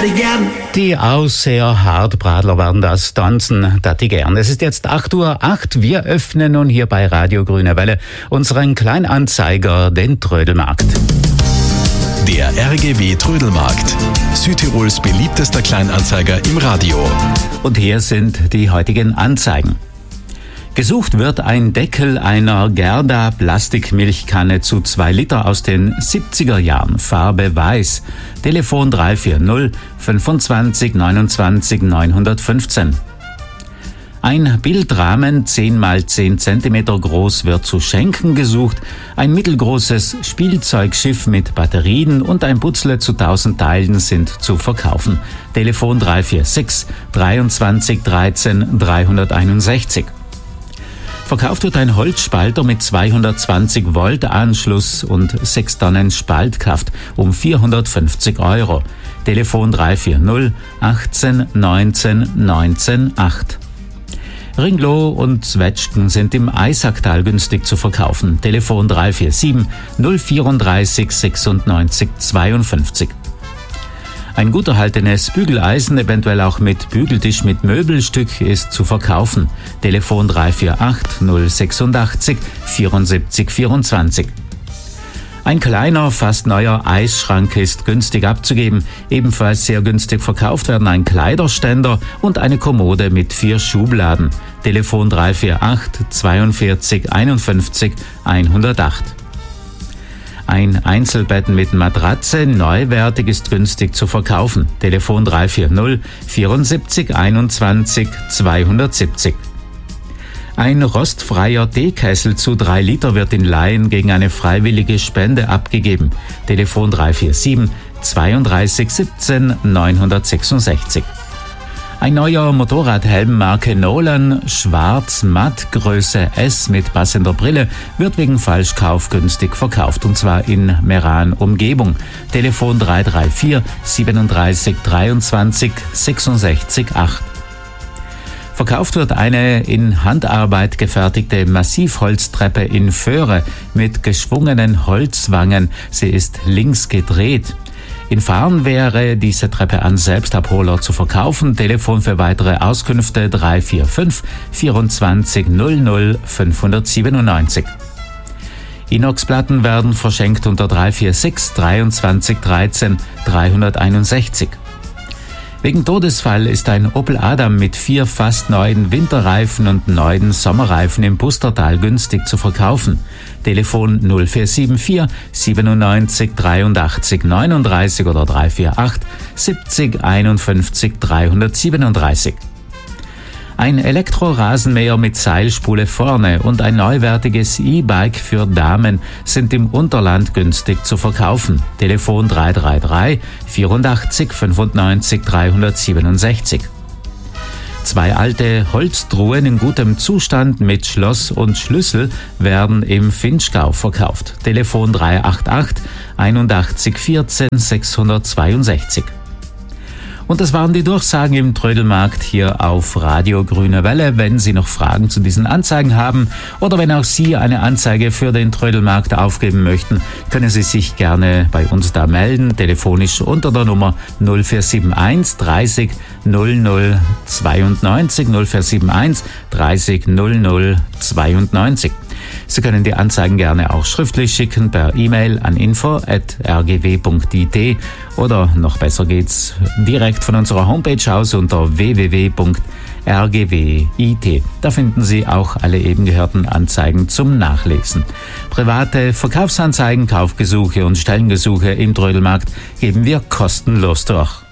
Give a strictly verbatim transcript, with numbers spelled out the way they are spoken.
die gern. Die Ausseher Hartbradler waren das, tanzen, dat die gern. Es ist jetzt acht Uhr acht. Wir öffnen nun hier bei Radio Grüne Welle unseren Kleinanzeiger, den Trödelmarkt. Der R G W Trödelmarkt. Südtirols beliebtester Kleinanzeiger im Radio. Und hier sind die heutigen Anzeigen. Gesucht wird ein Deckel einer Gerda Plastikmilchkanne zu zwei Liter aus den siebziger Jahren, Farbe weiß. Telefon drei vier null fünfundzwanzig neunundzwanzig neunhundertfünfzehn. Ein Bildrahmen zehn mal zehn Zentimeter groß wird zu schenken gesucht, ein mittelgroßes Spielzeugschiff mit Batterien und ein Putzle zu tausend Teilen sind zu verkaufen. Telefon drei vier sechs dreiundzwanzig dreizehn dreihunderteinundsechzig. Verkauft wird ein Holzspalter mit zweihundertzwanzig Volt Anschluss und sechs Tonnen Spaltkraft um vierhundertfünfzig Euro. Telefon drei vier null achtzehn neunzehn neunzehn acht. Ringloh und Zwetschgen sind im Eisacktal günstig zu verkaufen. Telefon drei vier sieben null vierunddreißig sechsundneunzig zweiundfünfzig. Ein gut erhaltenes Bügeleisen, eventuell auch mit Bügeltisch mit Möbelstück, ist zu verkaufen. Telefon drei vier acht null sechsundachtzig vierundsiebzig vierundzwanzig. Ein kleiner, fast neuer Eisschrank ist günstig abzugeben. Ebenfalls sehr günstig verkauft werden ein Kleiderständer und eine Kommode mit vier Schubladen. Telefon drei vier acht zweiundvierzig einundfünfzig hundertacht. Ein Einzelbett mit Matratze, neuwertig, ist günstig zu verkaufen. Telefon drei vier null vierundsiebzig einundzwanzig zweihundertsiebzig. Ein rostfreier Teekessel zu drei Liter wird in Laien gegen eine freiwillige Spende abgegeben. Telefon drei vier sieben zweiunddreißig siebzehn neunhundertsechsundsechzig. Ein neuer Motorradhelm Marke Nolan, schwarz matt, Größe S mit passender Brille, wird wegen Falschkauf günstig verkauft, und zwar in Meran Umgebung. Telefon drei drei vier siebenunddreißig dreiundzwanzig sechsundsechzig acht. Verkauft wird eine in Handarbeit gefertigte Massivholztreppe in Föhre mit geschwungenen Holzwangen. Sie ist links gedreht. In Fahren wäre diese Treppe an Selbstabholer zu verkaufen. Telefon für weitere Auskünfte drei vier fünf vierundzwanzig null null fünfhundertsiebenundneunzig. Inoxplatten werden verschenkt unter drei vier sechs dreiundzwanzig dreizehn dreihunderteinundsechzig. Wegen Todesfall ist ein Opel Adam mit vier fast neuen Winterreifen und neuen Sommerreifen im Pustertal günstig zu verkaufen. Telefon null vier sieben vier siebenundneunzig dreiundachtzig neununddreißig oder drei vier acht siebzig einundfünfzig dreihundertsiebenunddreißig. Ein Elektrorasenmäher mit Seilspule vorne und ein neuwertiges E-Bike für Damen sind im Unterland günstig zu verkaufen. Telefon drei drei drei vierundachtzig fünfundneunzig dreihundertsiebenundsechzig. Zwei alte Holztruhen in gutem Zustand mit Schloss und Schlüssel werden im Finchgau verkauft. Telefon drei acht acht einundachtzig vierzehn sechshundertzweiundsechzig. Und das waren die Durchsagen im Trödelmarkt hier auf Radio Grüne Welle. Wenn Sie noch Fragen zu diesen Anzeigen haben oder wenn auch Sie eine Anzeige für den Trödelmarkt aufgeben möchten, können Sie sich gerne bei uns da melden, telefonisch unter der Nummer null vier sieben eins dreißig null null zweiundneunzig, null vier sieben eins dreißig null null zweiundneunzig. Sie können die Anzeigen gerne auch schriftlich schicken per E-Mail an info at r g w punkt i t oder noch besser geht's direkt von unserer Homepage aus unter w w w punkt r g w punkt i t. Da finden Sie auch alle eben gehörten Anzeigen zum Nachlesen. Private Verkaufsanzeigen, Kaufgesuche und Stellengesuche im Trödelmarkt geben wir kostenlos durch.